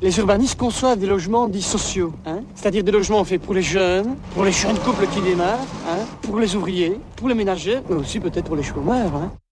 Les urbanistes conçoivent des logements dits sociaux, hein, c'est-à-dire des logements faits pour les jeunes couples qui démarrent, hein, pour les ouvriers, pour les ménagères, mais aussi peut-être pour les chômeurs. Hein.